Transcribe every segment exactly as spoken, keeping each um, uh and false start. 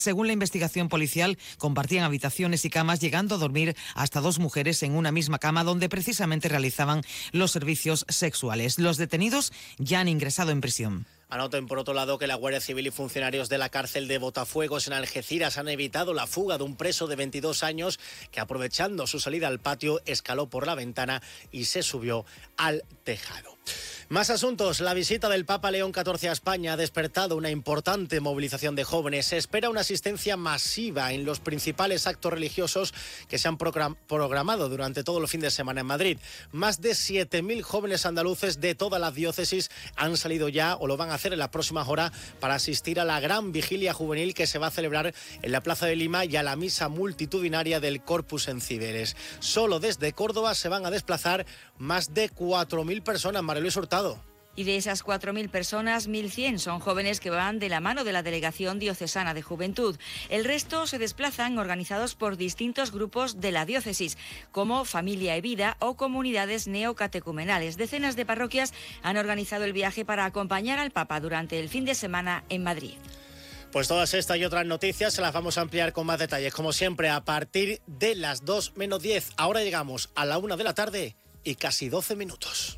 Según la investigación policial, compartían habitaciones y camas, llegando a dormir hasta dos mujeres en una misma cama donde precisamente realizaban los servicios sexuales. Los detenidos ya han ingresado en prisión. Anoten, por otro lado, que la Guardia Civil y funcionarios de la cárcel de Botafuegos en Algeciras han evitado la fuga de un preso de veintidós años que, aprovechando su salida al patio, escaló por la ventana y se subió al tejado. Más asuntos. La visita del Papa León catorce a España ha despertado una importante movilización de jóvenes. Se espera una asistencia masiva en los principales actos religiosos que se han program- programado durante todo el fin de semana en Madrid. Más de siete mil jóvenes andaluces de todas las diócesis han salido ya o lo van a hacer en las próximas horas para asistir a la gran vigilia juvenil que se va a celebrar en la Plaza de Lima y a la misa multitudinaria del Corpus en Cibeles. Solo desde Córdoba se van a desplazar más de cuatro mil personas. María Luis Hurtado. Y de esas cuatro mil personas, mil cien son jóvenes que van de la mano de la Delegación Diocesana de Juventud. El resto se desplazan organizados por distintos grupos de la diócesis, como Familia y Vida o comunidades neocatecumenales. Decenas de parroquias han organizado el viaje para acompañar al Papa durante el fin de semana en Madrid. Pues todas estas y otras noticias se las vamos a ampliar con más detalles, como siempre, a partir de las dos menos diez. Ahora llegamos a la una de la tarde y casi doce minutos.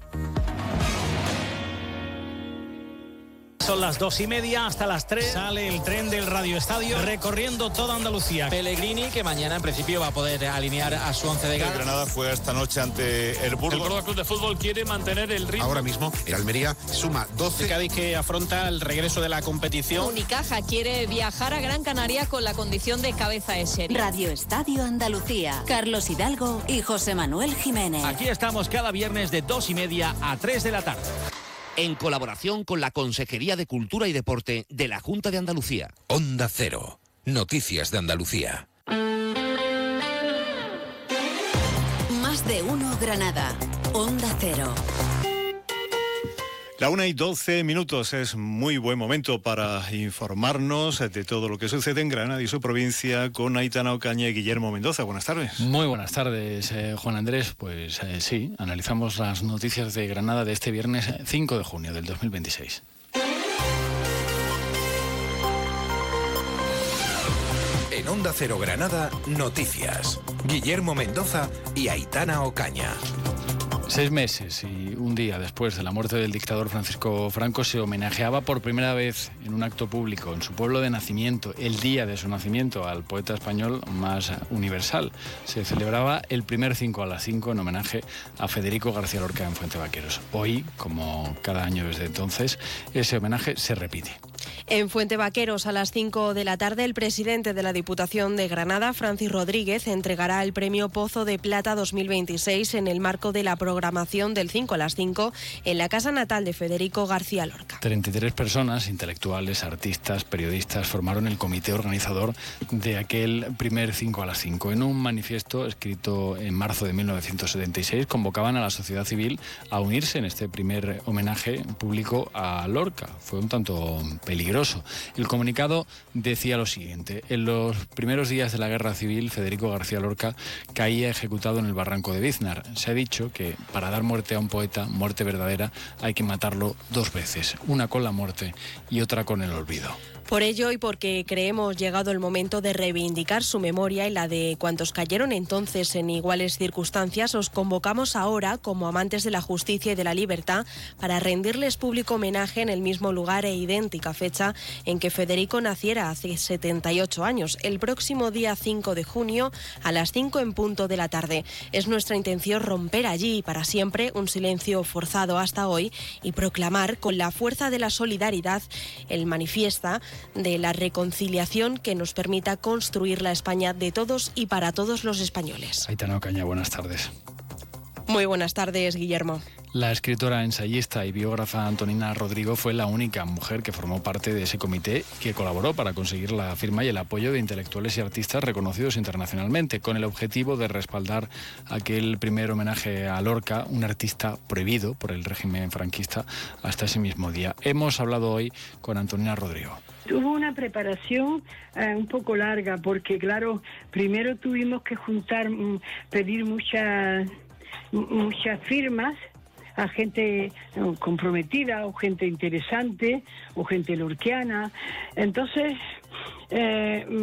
Son las dos y media, hasta las tres sale el tren del Radio Estadio recorriendo toda Andalucía. Pellegrini, que mañana en principio va a poder alinear a su once de gala. El Granada juega esta noche ante el Burgos. El Córdoba Club de Fútbol quiere mantener el ritmo. Ahora mismo el Almería suma doce. El Cádiz, que afronta el regreso de la competición. Unicaja quiere viajar a Gran Canaria con la condición de cabeza de serie. Radio Estadio Andalucía. Carlos Hidalgo y José Manuel Jiménez. Aquí estamos cada viernes de dos y media a tres de la tarde. En colaboración con la Consejería de Cultura y Deporte de la Junta de Andalucía. Onda Cero. Noticias de Andalucía. Más de uno Granada. Onda Cero. La una y doce minutos es muy buen momento para informarnos de todo lo que sucede en Granada y su provincia con Aitana Ocaña y Guillermo Mendoza. Buenas tardes. Muy buenas tardes, eh, Juan Andrés. Pues eh, sí, analizamos las noticias de Granada de este viernes cinco de junio del dos mil veintiséis. En Onda Cero Granada, noticias. Guillermo Mendoza y Aitana Ocaña. Seis meses y un día después de la muerte del dictador Francisco Franco se homenajeaba por primera vez en un acto público en su pueblo de nacimiento, el día de su nacimiento, al poeta español más universal. Se celebraba el primer cinco a las cinco en homenaje a Federico García Lorca en Fuentevaqueros. Hoy, como cada año desde entonces, ese homenaje se repite. En Fuentevaqueros, a las cinco de la tarde, el presidente de la Diputación de Granada, Francis Rodríguez, entregará el Premio Pozo de Plata dos mil veintiséis en el marco de la programación del cinco a las cinco en la casa natal de Federico García Lorca. treinta y tres personas, intelectuales, artistas, periodistas, formaron el comité organizador de aquel primer cinco a las cinco. En un manifiesto escrito en marzo de mil novecientos setenta y seis, convocaban a la sociedad civil a unirse en este primer homenaje público a Lorca. Fue un tanto peligroso. El comunicado decía lo siguiente: en los primeros días de la Guerra Civil, Federico García Lorca caía ejecutado en el barranco de Biznar. Se ha dicho que para dar muerte a un poeta, muerte verdadera, hay que matarlo dos veces, una con la muerte y otra con el olvido. Por ello y porque creemos llegado el momento de reivindicar su memoria y la de cuantos cayeron entonces en iguales circunstancias, os convocamos ahora como amantes de la justicia y de la libertad para rendirles público homenaje en el mismo lugar e idéntica fecha en que Federico naciera hace setenta y ocho años, el próximo día cinco de junio a las cinco en punto de la tarde. Es nuestra intención romper allí y para siempre un silencio forzado hasta hoy y proclamar con la fuerza de la solidaridad el manifiesta de la reconciliación que nos permita construir la España de todos y para todos los españoles. Aitana Ocaña, buenas tardes. Muy buenas tardes, Guillermo. La escritora, ensayista y biógrafa Antonina Rodrigo fue la única mujer que formó parte de ese comité que colaboró para conseguir la firma y el apoyo de intelectuales y artistas reconocidos internacionalmente, con el objetivo de respaldar aquel primer homenaje a Lorca, un artista prohibido por el régimen franquista hasta ese mismo día. Hemos hablado hoy con Antonina Rodrigo. Hubo una preparación eh, un poco larga porque, claro, primero tuvimos que juntar, pedir muchas, muchas firmas a gente comprometida o gente interesante o gente lorquiana. Entonces, eh,